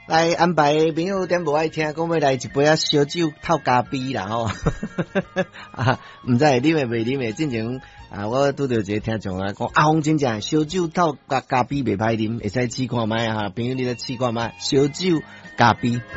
来安排朋友点无爱听，讲要来一杯烧酒透咖啡啦吼，啊，毋知会啉会袂啉诶，进前我拄到一个听众讲阿峰真正烧酒透咖啡袂歹啉，会使试看卖啊，朋友你来试看卖烧酒咖啡。